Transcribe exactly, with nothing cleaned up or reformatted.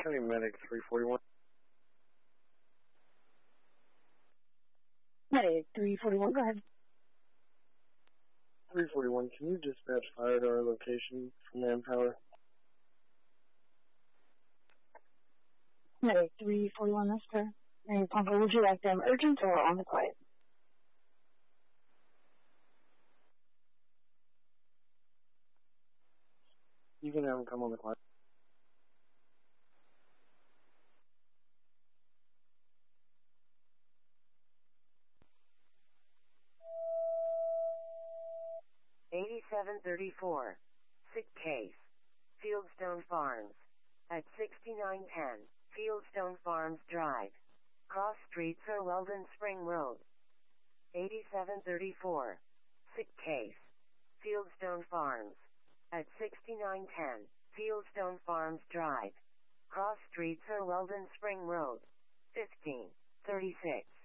County Medic three forty-one. Medic three forty-one, go ahead. three forty-one, can you dispatch fire to our location for manpower? Medic three forty-one, that's fair. And Pumper, would you like them urgent or on the quiet? You can have them come on the quiet. eighty-seven thirty-four. Sick case. Fieldstone Farms. At sixty-nine ten, Fieldstone Farms Drive. Cross streets or Weldon Spring Road. eighty-seven thirty-four. Sick case. Fieldstone Farms. At sixty-nine ten, Fieldstone Farms Drive. Cross streets or Weldon Spring Road. fifteen thirty-six.